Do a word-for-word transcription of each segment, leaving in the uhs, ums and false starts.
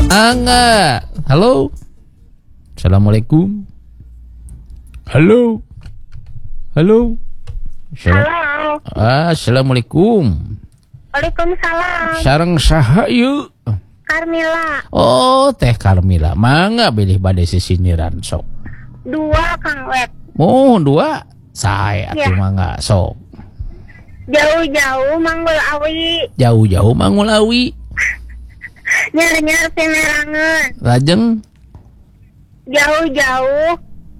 Angga. Halo. Assalamualaikum. Halo. Halo. Halo. Assalamualaikum. Waalaikumsalam. Sareng saha yuk? Carmila. Oh, Teh Carmila. Mangga bilih bade sisiniran sok. Dua Kang Web. Oh, dua. Saya Ya. atuh mangga sok. Jauh-jauh Manggul Awi. Jauh-jauh Mangulawi. Nyar-nyar Pimerangan. Lajeng Jauh-jauh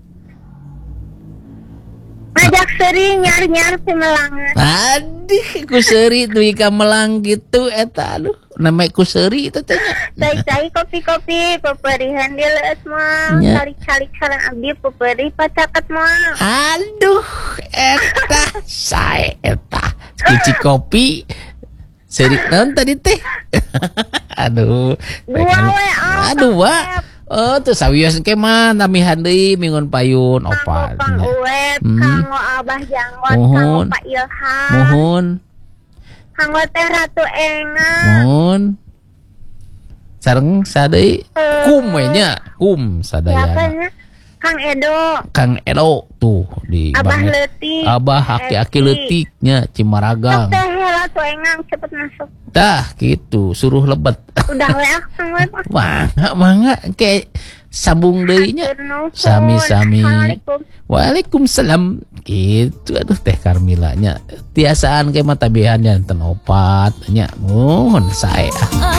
ngajak seri nyar-nyar Pimerangan. Aduh, ku seuri tuh ika melang gitu eta aduh. Nama ku seuri itu teh. Cai-cai kopi-kopi peperihan di leus mah. Nya. Calik-calik sareng abdi peperi pacaket mah. Aduh, eta sae eta. Kunci kopi. Seuri naon tadi teh? Aduh. Dua we ah. Aduh, wa. Oh, tuh sawios ke mah namihan deui mingun payun Kanggo opat. Kang Uweb, Hmm. kanggo Abah Janggot, kanggo Mohon. Pak Ilham, Mohon, kanggo Teh Ratu Enga. mohon. Sareng sadeui Eh, kum we nya, kum Siapa sadayana. nya? Kang Edo, Kang Edo tuh di Abah Bangil. Leutik, Abah aki-aki Esti. leutiknya Cimaragang. Teh Ratu Enga cepet masuk. Tah gitu, suruh lebet. Udah we ah Kang Web. Mangga mangga kayak sabung deui nya. Hatur nuhun. Sami-sami. Assalamualaikum. Waalaikumsalam. Gitu aduh Teh Carmila nya. Tiasaan kayak mata bihan nya ten opat nya. Mohon sae.